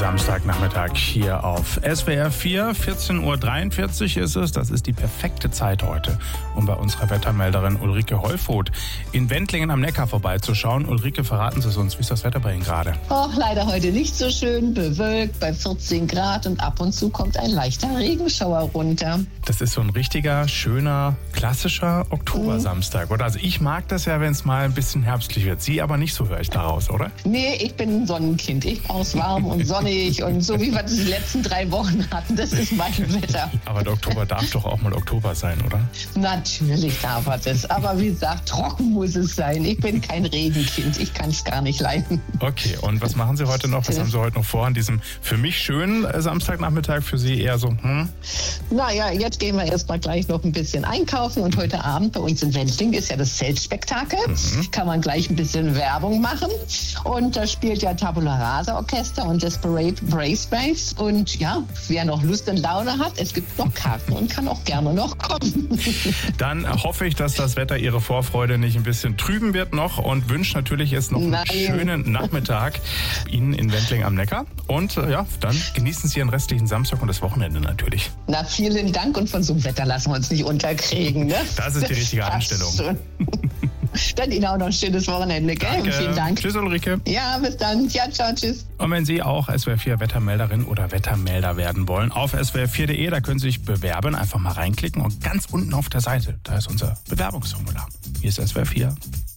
Samstagnachmittag hier auf SWR 4. 14.43 Uhr ist es. Das ist die perfekte Zeit heute, um bei unserer Wettermelderin Ulrike Heufoth in Wendlingen am Neckar vorbeizuschauen. Ulrike, verraten Sie es uns, wie ist das Wetter bei Ihnen gerade? Leider heute nicht so schön, bewölkt bei 14 Grad und ab und zu kommt ein leichter Regenschauer runter. Das ist so ein richtiger, schöner, klassischer Oktobersamstag, oder? Also ich mag das ja, wenn es mal ein bisschen herbstlich wird. Sie aber nicht, so höre ich daraus, oder? Nee, ich bin ein Sonnenkind. Ich brauch's warm und sonnig und so wie wir das die letzten 3 Wochen hatten. Das ist mein Wetter. Aber der Oktober darf doch auch mal Oktober sein, oder? Natürlich darf er das. Aber wie gesagt, trocken muss es sein. Ich bin kein Regenkind. Ich kann es gar nicht leiden. Okay, und was machen Sie heute noch? Was haben Sie heute noch vor an diesem für mich schönen Samstagnachmittag? Für Sie eher so, Naja, jetzt gehen wir erstmal gleich noch ein bisschen einkaufen. Und heute Abend bei uns in Wendling ist ja das Zeltspektakel. Kann man gleich ein bisschen Werbung machen. Und da spielt ja Tabula Rasa Orchester und Desperate Braceways. Und ja, wer noch Lust und Laune hat, es gibt noch Karten und kann auch gerne noch kommen. Dann hoffe ich, dass das Wetter Ihre Vorfreude nicht ein bisschen trüben wird noch und wünsche natürlich jetzt noch einen schönen Nachmittag Ihnen in Wendling am Neckar. Und ja, dann genießen Sie Ihren restlichen Samstag und das Wochenende natürlich. Na, vielen Dank und von so einem Wetter lassen wir uns nicht unterkriegen. Ne? Das ist die richtige Einstellung. Dann Ihnen auch noch ein schönes Wochenende, gell? Danke. Und vielen Dank. Tschüss, Ulrike. Ja, bis dann. Ja, ciao, tschüss. Und wenn Sie auch SWR 4 Wettermelderin oder Wettermelder werden wollen, auf swr4.de, da können Sie sich bewerben, einfach mal reinklicken und ganz unten auf der Seite, da ist unser Bewerbungsformular. Hier ist SWR 4.